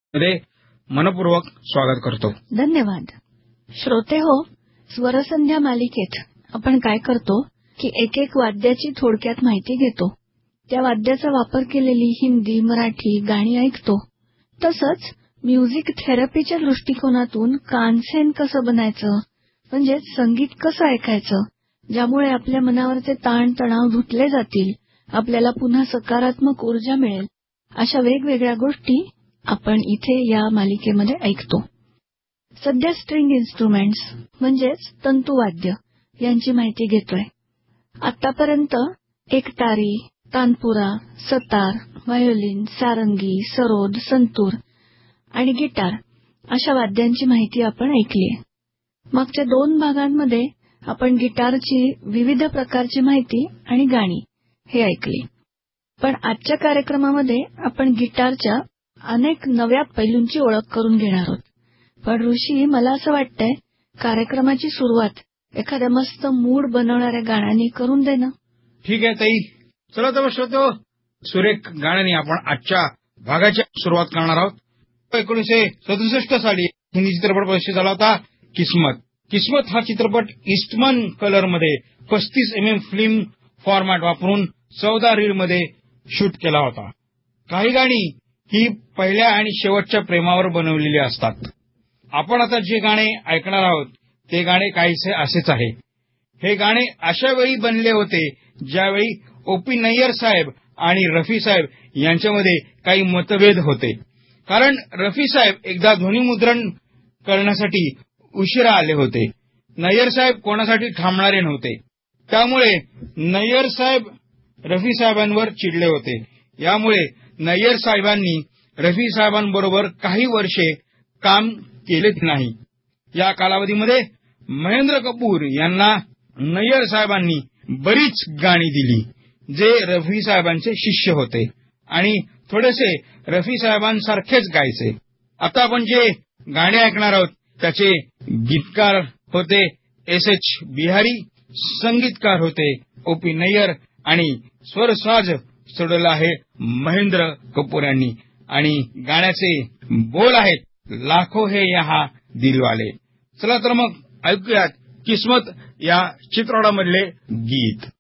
मध्ये मनपूर्वक स्वागत करतो. धन्यवाद. श्रोते हो, स्वरसंध्या मालिकेत आपण काय करतो की एक वाद्याची थोडक्यात माहिती घेतो. त्या वाद्याचा वापर केलेली हिंदी, मराठी गाणी ऐकतो. तसंच म्युझिक थेरपीच्या दृष्टिकोनातून कानसेन कसं बनायचं, म्हणजे संगीत कसं ऐकायचं, ज्यामुळे आपल्या मनावरचे ताण तणाव धुतले जातील, आपल्याला पुन्हा सकारात्मक ऊर्जा मिळेल, अशा वेगवेगळ्या गोष्टी आपण इथे या मालिकेमध्ये ऐकतो. सध्या स्ट्रिंग इन्स्ट्रुमेंट्स म्हणजेच तंतुवाद्य यांची माहिती घेतोय. आतापर्यंत एकतारी, तानपुरा, सतार, व्हायोलिन, सारंगी, सरोद, संतूर आणि गिटार अशा वाद्यांची माहिती आपण ऐकली. मागच्या 2 भागांमध्ये आपण गिटारची विविध प्रकारची माहिती आणि गाणी हे ऐकली. पण आजच्या कार्यक्रमामध्ये आपण गिटारच्या अनेक नव्या पैलूंची ओळख करून घेणार आहोत. पण ऋषी, मला असं वाटतंय कार्यक्रमाची सुरुवात एखाद्या मस्त मूड बनवणाऱ्या गाण्याने करून दे ना. ठीक आहे ताई, चला तर श्रोतो, सुरेख गाण्याने आपण आजच्या भागाची सुरुवात करणार आहोत. 1967 साली हिंदी चित्रपट प्रदर्शित झाला होता किस्मत. किस्मत हा चित्रपट ईस्टमन कलर मध्ये 35 mm फिल्म फॉर्मॅट वापरून 14 रील मध्ये शूट केला होता. काही गाणी ही पहिल्या आणि शेवटच्या प्रेमावर बनवलेली असतात. आपण आता जे गाणे ऐकणार आहोत ते गाणे काहीसे असेच आहे. हे गाणे अशा वेळी बनले होते ज्यावेळी O.P. नय्यर साहेब आणि रफी साहेब यांच्यामध्ये काही मतभेद होते. कारण रफी साहेब एकदा ध्वनिमुद्रण करण्यासाठी उशिरा आले होते. नय्यर साहेब कोणासाठी थांबणारे नव्हते. त्यामुळे नय्यर साहेब रफी साहेबांवर चिडले होते. यामुळे नय्यर साहेबांनी रफी साहेबांबरोबर काही वर्षे काम केलेच नाही. या कालावधीमध्ये महेंद्र कपूर यांना नय्यर साहेबांनी बरीच गाणी दिली जे रफी साहेबांचे शिष्य होते आणि थोडेसे रफी साहेबांसारखेच गायचे. आता आपण जे गाणे ऐकणार आहोत त्याचे गीतकार होते S.H. बिहारी, संगीतकार होते O.P. नय्यर आणि स्वरसाज सोडवला आहे महेंद्र कपूर यांनी. आणि गाण्याचे बोल आहेत लाखो है यहाँ दिलवाले. चला तर मग ऐकूयात किस्मत या चित्रपटामधले गीत.